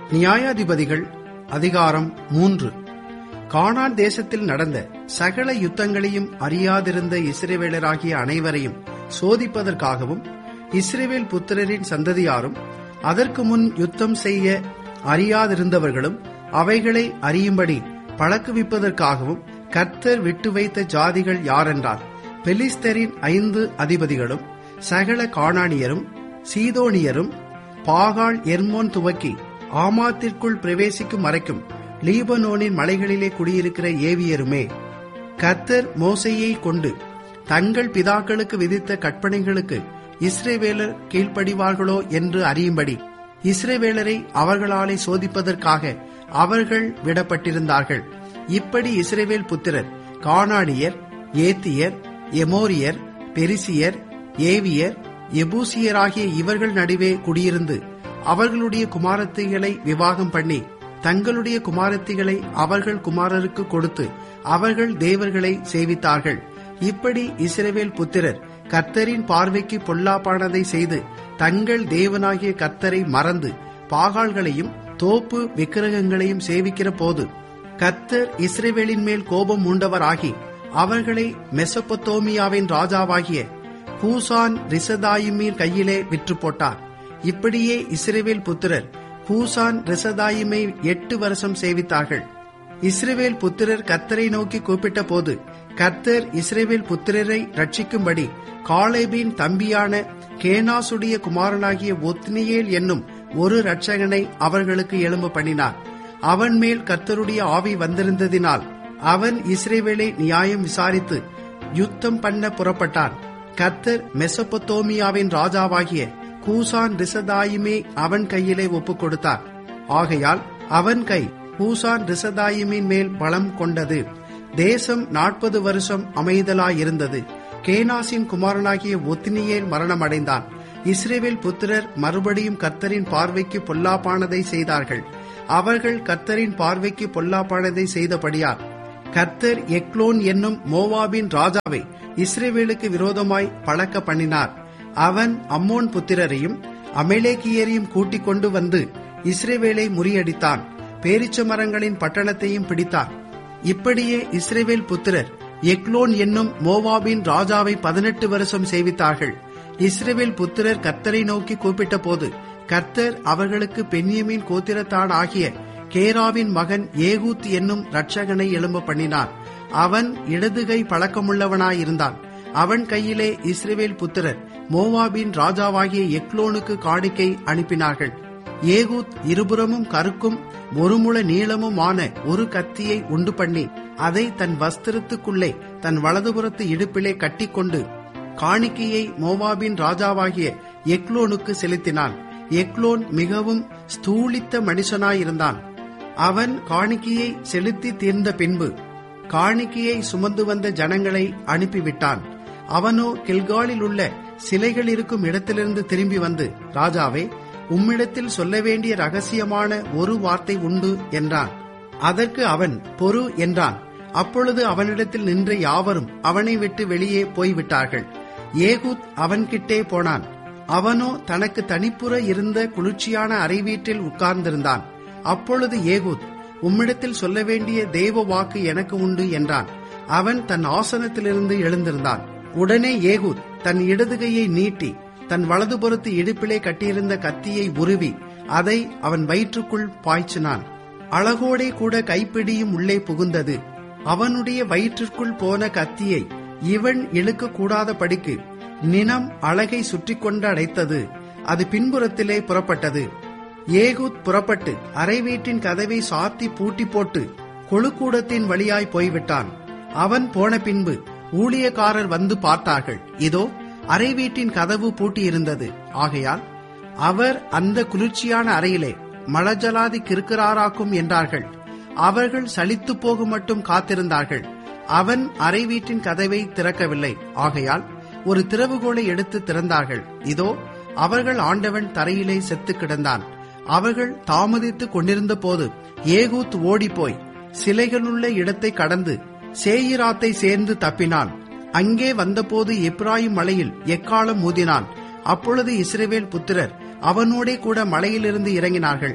நியாயாதிபதிகள் அதிகாரம் 3. கானான் தேசத்தில் நடந்த சகல யுத்தங்களையும் அறியாதிருந்த இஸ்ரவேலராகிய அனைவரையும் சோதிப்பதற்காகவும், இஸ்ரவேல் புத்திரரின் சந்ததியாரும் அதற்கு முன் யுத்தம் செய்ய அறியாதிருந்தவர்களும் அவைகளை அறியும்படி பழக்குவிப்பதற்காகவும் கர்த்தர் விட்டு வைத்த ஜாதிகள் யாரென்றால், பெலிஸ்தரின் 5 அதிபதிகளும் சகல கானானியரும் சீதோனியரும் பாகால் எர்மோன் துவக்கி ஆமாத்திற்குள் பிரவேசிக்கும் வரைக்கும் லீபனோனின் மலைகளிலே குடியிருக்கிற ஏவியருமே. கர்த்தர் மோசேயை கொண்டு தங்கள் பிதாக்களுக்கு விதித்த கற்பனைகளுக்கு இஸ்ரவேலர் கீழ்ப்படிவார்களோ என்று அறியும்படி இஸ்ரவேலரை அவர்களாலே சோதிப்பதற்காக அவர்கள் விடப்பட்டிருந்தார்கள். இப்படி இஸ்ரவேல் புத்திரர் கானானியர், ஏத்தியர், எமோரியர், பெரிசியர், ஏவியர், எபூசியராகிய இவர்கள் நடுவே குடியிருந்து அவர்களுடைய குமாரத்திகளை விவாகம் பண்ணி தங்களுடைய குமாரத்திகளை அவர்கள் குமாரருக்கு கொடுத்து அவர்கள் தேவர்களை சேவித்தார்கள். இப்படி இஸ்ரவேல் புத்திரர் கர்த்தரின் பார்வைக்கு பொல்லாப்பானதை செய்து தங்கள் தேவனாகிய கர்த்தரை மறந்து பாகால்களையும் தோப்பு விக்கிரகங்களையும் சேவிக்கிற போது கர்த்தர் இஸ்ரவேலின் மேல் கோபம் மூண்டவராகி அவர்களை மெசொப்பொத்தோமியாவின் ராஜாவாகிய கூசான் ரிசதாயிமின் கையிலே விற்று போட்டார். இப்படியே இஸ்ரவேல் புத்திரர் கூசான் ரிசதாயிமை 8 வருஷம் சேவித்தார்கள். இஸ்ரவேல் புத்திரர் கர்த்தரை நோக்கி கூப்பிட்ட போது கர்த்தர் இஸ்ரவேல் புத்திரரை ரட்சிக்கும்படி காலேபின் தம்பியான கேனாசுடைய குமாரனாகிய ஒத்னியேல் என்னும் ஒரு இரட்சகனை அவர்களுக்கு எழும்ப பண்ணினார். அவன் மேல் கர்த்தருடைய ஆவி வந்திருந்ததினால் அவன் இஸ்ரவேலை நியாயம் விசாரித்து யுத்தம் பண்ண புறப்பட்டான். கர்த்தர் மெசொப்பொத்தோமியாவின் ராஜாவாகிய கூசான் ரிசதாயிமே அவன் கையிலே ஒப்புக் கொடுத்தார். ஆகையால் அவன் கை கூசான் ரிசதாயிமின் மேல் பலம் கொண்டது. தேசம் 40 வருஷம் அமைதலாயிருந்தது. கேனாசின் குமாரனாகிய ஒத்னியேல் மரணமடைந்தான். இஸ்ரவேல் புத்திரர் மறுபடியும் கர்த்தரின் பார்வைக்கு பொல்லாப்பானதை செய்தார்கள். அவர்கள் கர்த்தரின் பார்வைக்கு பொல்லாப்பானதை செய்தபடியால் கர்த்தர் எக்லோன் என்னும் மோவாபின் ராஜாவை இஸ்ரவேலுக்கு விரோதமாய் பழக்க பண்ணினார். அவன் அம்மோன் புத்திரரையும் அமலேக்கியரையும் கூட்டிக் கொண்டு வந்து இஸ்ரவேலை முறியடித்தான். பேரிச்ச மரங்களின் பட்டணத்தையும் பிடித்தான். இப்படியே இஸ்ரவேல் புத்திரர் எக்லோன் என்னும் மோவாபின் ராஜாவை 18 வருஷம் சேவித்தார்கள். இஸ்ரவேல் புத்திரர் கர்த்தரை நோக்கி கூப்பிட்ட போது கர்த்தர் அவர்களுக்கு பென்யமீன் கோத்திரத்தான் ஆகிய கேராவின் மகன் ஏகூத் என்னும் இரட்சகனை எழும்ப பண்ணினார். அவன் இடதுகை பழக்கமுள்ளவனாயிருந்தான். அவன் கையிலே இஸ்ரவேல் புத்திரர் மோவாபின் ராஜாவாகிய எக்லோனுக்கு காணிக்கை அனுப்பினார்கள். ஏகூத் இருபுறமும் கருக்கும் 1 முழ நீளமுமான ஒரு கத்தியை உண்டு பண்ணி அதை தன் வஸ்திரத்துக்குள்ளே தன் வலதுபுறத்து இடுப்பிலே கட்டிக்கொண்டு காணிக்கையை மோவாபின் ராஜாவாகிய எக்லோனுக்கு செலுத்தினான். எக்லோன் மிகவும் ஸ்தூலித்த மனுஷனாயிருந்தான். அவன் காணிக்கையை செலுத்தி தீர்ந்த பின்பு காணிக்கையை சுமந்து வந்த ஜனங்களை அனுப்பிவிட்டான். அவனோ கில்காலில் உள்ள சிலைகள் இருக்கும் இடத்திலிருந்து திரும்பி வந்து, ராஜாவே, உம்மிடத்தில் சொல்ல வேண்டிய ரகசியமான ஒரு வார்த்தை உண்டு என்றான். அதற்கு அவன் பொறு என்றான். அப்பொழுது அவனிடத்தில் நின்ற யாவரும் அவனை விட்டு வெளியே போய்விட்டார்கள். ஏகூத் அவன்கிட்டே போனான். அவனோ தனக்கு தனிப்புற இருந்த குளிர்ச்சியான அறை வீட்டில் உட்கார்ந்திருந்தான். அப்பொழுது ஏகூத், உம்மிடத்தில் சொல்ல வேண்டிய தேவ வாக்கு எனக்கு உண்டு என்றான். அவன் தன் ஆசனத்திலிருந்து எழுந்திருந்தான். உடனே ஏகூத் தன் இடதுகையை நீட்டி தன் வலதுபுறத்து இடுப்பிலே கட்டியிருந்த கத்தியை உருவி அதை அவன் வயிற்றுக்குள் பாய்ச்சினான். அழகோடே கூட கைப்பிடியும் உள்ளே புகுந்தது. அவனுடைய வயிற்றுக்குள் போன கத்தியை இவன் இழுக்க கூடாத படிக்கு நினம் அழகை சுற்றி கொண்டு அடைத்தது. அது பின்புறத்திலே புறப்பட்டது. ஏகூத் புறப்பட்டு அறை வீட்டின் கதவை சாத்தி பூட்டி போட்டு கொழுக்கூடத்தின் வழியாய் போய்விட்டான். அவன் போன பின்பு ஊழியக்காரர் வந்து பார்த்தார்கள். இதோ, அறை வீட்டின் கதவு பூட்டியிருந்தது. ஆகையால் அவர் அந்த குளிர்ச்சியான அறையிலே மலஜலாதி கிறுக்கிறாராக்கும் என்றார்கள். அவர்கள் சலித்து போக மட்டும் காத்திருந்தார்கள். அவன் அறை வீட்டின் கதவை திறக்கவில்லை. ஆகையால் ஒரு திறவுகோலை எடுத்து திறந்தார்கள். இதோ, அவர்கள் ஆண்டவன் தரையிலே செத்து கிடந்தான். அவர்கள் தாமதித்து கொண்டிருந்த போது ஏகூத் ஓடிப்போய் சிலைகளுள்ள இடத்தை கடந்து சேயிராத்தை சேர்ந்து தப்பினான். அங்கே வந்தபோது எப்ராயிம் மலையில் எக்காளம் ஊதினான். அப்பொழுது இஸ்ரவேல் புத்திரர் அவனோடே கூட மலையிலிருந்து இறங்கினார்கள்.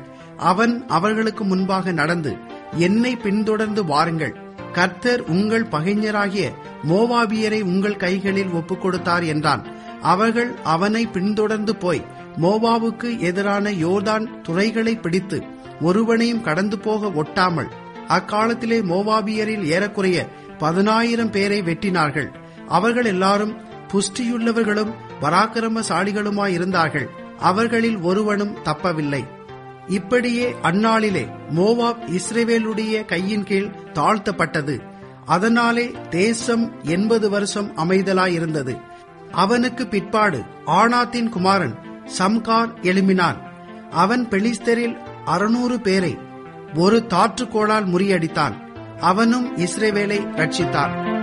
அவன் அவர்களுக்கு முன்பாக நடந்து, என்னை பின்தொடர்ந்து வாருங்கள், கர்த்தர் உங்கள் பகைஞராகிய மோவாபியரை உங்கள் கைகளில் ஒப்புக் கொடுத்தார் என்றான். அவர்கள் அவனை பின்தொடர்ந்து போய் மோவாவுக்கு எதிரான யோர்தான் துறைகளை பிடித்து ஒருவனையும் கடந்து போக ஒட்டாமல், அக்காலத்திலே மோவாபியரில் ஏறக்குறைய 10,000 பேரை வெட்டினார்கள். அவர்கள் எல்லாரும் புஷ்டியுள்ளவர்களும் பராக்கிரமசாலிகளுமாயிருந்தார்கள். அவர்களில் ஒருவனும் தப்பவில்லை. இப்படியே அந்நாளிலே மோவாப் இஸ்ரவேலுடைய கையின் கீழ் தாழ்த்தப்பட்டது. அதனாலே தேசம் 80 வருஷம் அமைதலாயிருந்தது. அவனுக்கு பிற்பாடு ஆனாத்தின் குமாரன் சம்கார் எழும்பினான். அவன் பெலிஸ்தரில் 600 பேரை ஒரு தாற்றுக்கோளால் முறியடித்தான். அவனும் இஸ்ரவேலை ரட்சித்தான்.